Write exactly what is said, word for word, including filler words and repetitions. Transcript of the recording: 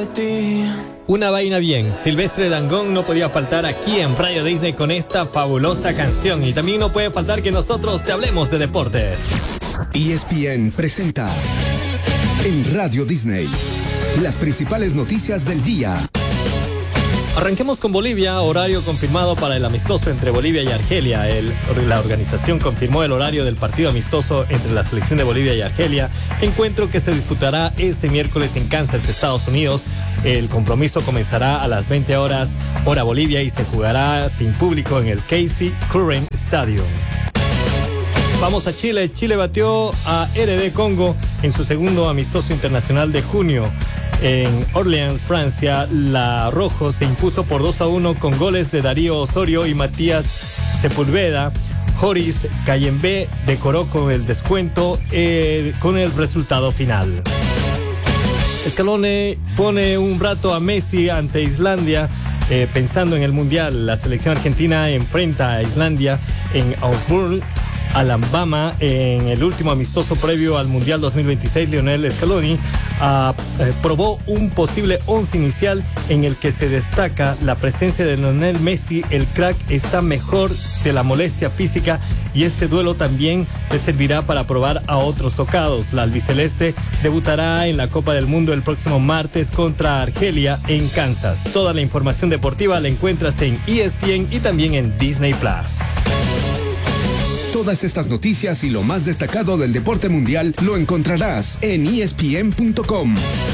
de ti. Una vaina bien, Silvestre Dangond no podía faltar aquí en Radio Disney con esta fabulosa canción. Y también no puede faltar que nosotros te hablemos de deportes. E S P N presenta en Radio Disney las principales noticias del día. Arranquemos con Bolivia, horario confirmado para el amistoso entre Bolivia y Argelia. El, la organización confirmó el horario del partido amistoso entre la selección de Bolivia y Argelia, encuentro que se disputará este miércoles en Kansas, Estados Unidos. El compromiso comenzará a las veinte horas, hora Bolivia, y se jugará sin público en el Casey Current Stadium. Vamos a Chile. Chile batió a R D Congo en su segundo amistoso internacional de junio. En Orleans, Francia, la Rojo se impuso por dos a uno con goles de Darío Osorio y Matías Sepúlveda. Joris Cayembe decoró con el descuento eh, con el resultado final. Scaloni pone un rato a Messi ante Islandia. Eh, pensando en el Mundial, la selección argentina enfrenta a Islandia en Augsburg, Alabama, en el último amistoso previo al Mundial dos mil veintiséis. Lionel Scaloni uh, eh, probó un posible once inicial en el que se destaca la presencia de Lionel Messi. El crack está mejor de la molestia física y este duelo también le servirá para probar a otros tocados. La albiceleste debutará en la Copa del Mundo el próximo martes contra Argelia en Kansas. Toda la información deportiva la encuentras en E S P N y también en Disney Plus. Todas estas noticias y lo más destacado del deporte mundial lo encontrarás en E S P N punto com.